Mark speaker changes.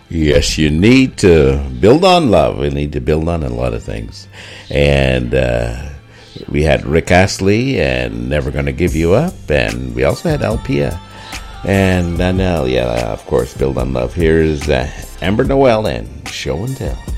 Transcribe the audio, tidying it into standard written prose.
Speaker 1: Yes, you need to build on love. We need to build on a lot of things. And we had Rick Astley and Never Gonna Give You Up. And we also had Alpia. And Nanelle, yeah, of course, build on love. Here's Amber Noel and Show and Tell.